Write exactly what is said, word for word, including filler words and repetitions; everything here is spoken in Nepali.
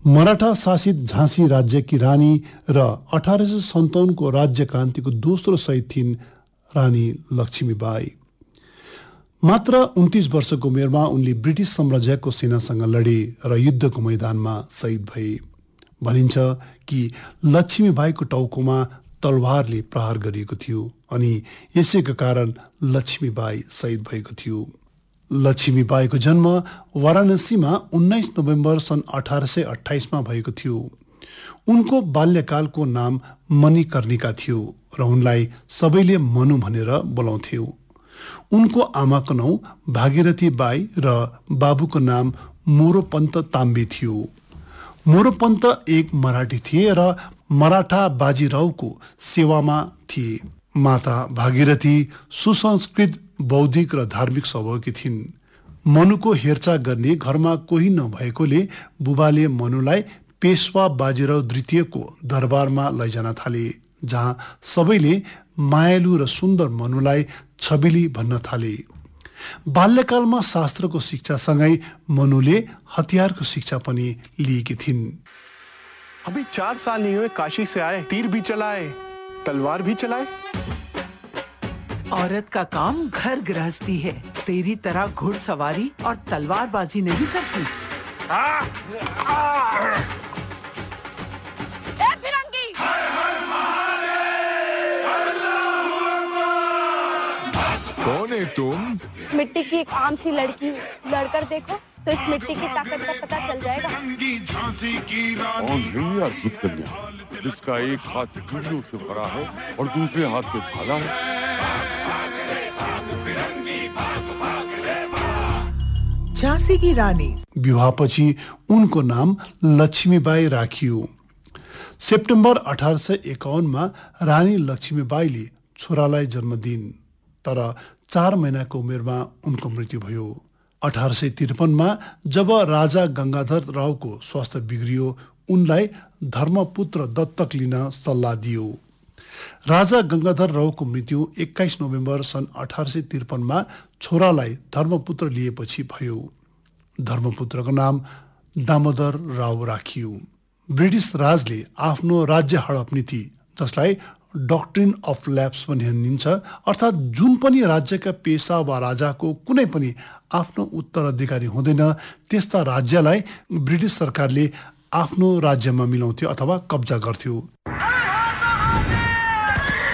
मराठा शासित झाँसी राज्यकी रानी र अठारह सय सन्ताउन्नको राज्य क्रान्तिको दोस्रो शहीद थिइन् रानी लक्ष्मीबाई। मात्र उन्तिस वर्षको उमेरमा उनले ब्रिटिस साम्राज्यको सेनासँग लडे र युद्धको मैदानमा शहीद भए। भनिन्छ कि लक्ष्मीबाईको टाउकोमा तलवारले प्रहार गरिएको थियो अनि यसैको कारण लक्ष्मीबाई शहीद भएको थियो। लक्ष्मीबाईको जन्म वाराणसीमा उन्नाइस नोभेम्बर सन् अठारह सय अठाइसमा भएको थियो। उनको बाल्यकालको नाम मणिकर्णिका थियो र उनलाई सबैले मनु भनेर बोलाउँथ्यो। उनको आमाको नाउँ भागीरथी बाई र बाबुको नाम मोरोपन्त ताम्बे थियो। मोरोपन्त एक मराठी थिए र मराठा बाजीरावको सेवामा थिए। माता भागीरथी सुसंस्कृत, बौद्धिक र धार्मिक स्वभावकी थिइन्। मनुको हेरचाह गर्ने घरमा कोही नभएकोले बुबाले मनुलाई पेशवा बाजीराव द्वितीयको दरबारमा लैजान थाले, जहाँ सबैले मायालु र सुन्दर मनुलाई छबिली भन्न थाले। बाल्यकालमा शास्त्रको शिक्षासँगै मनुले हतियारको शिक्षा पनि लिएकी थिइन्। अभी चार साल नहीं हुए काशी से आए, तीर भी चलाए, तलवार भी चलाए। औरत का काम घर गृहस्थी है, तेरी तरह घुड़सवारी और तलवारबाजी नहीं करती। आ, आ, ए फिरंगी! हर हर महादेव, अल्लाहू अकबर। कौन है तुम? मिट्टी की एक आम सी लड़की हूँ, लड़कर देखो तो इस मिट्टी की ताकत का पता चल जाएगा। कौन है अद्भुत कन्या, जिसका एक हाथ कीड़ों से भरा है और दूसरे हाथ में भाला है? झांसी की रानी। विवाहपछि उनको नाम लक्ष्मीबाई राखियो। सेप्टेम्बर अठारह सय एकाउन्नमा रानी लक्ष्मीबाईले छोरालाई जन्म दिइन्, तर चार महिनाको उमेरमा उनको मृत्यु भयो। अठारह सय त्रिपन्नमा जब राजा गंगाधर रावको स्वास्थ्य बिग्रियो, उनलाई धर्मपुत्र दत्तक लिन सल्लाह दियो। राजा गंगाधर रावको मृत्यु एक्काइस नोभेम्बर सन् अठारह सय त्रिपन्नमा छोरालाई धर्मपुत्र लिएपछि भयो। धर्मपुत्रको नाम दामोदर राव राखियो। ब्रिटिस राजले आफ्नो राज्य हडप नीति, जसलाई डक्ट्रिन अफ ल्याप्स भनिन्छ, अर्थात् जुन पनि राज्यका पेशा वा राजाको कुनै पनि आफ्नो उत्तराधिकारी हुँदैन, त्यस्ता राज्यलाई ब्रिटिस सरकारले आफ्नो राज्यमा मिलाउँथ्यो अथवा कब्जा गर्थ्यो।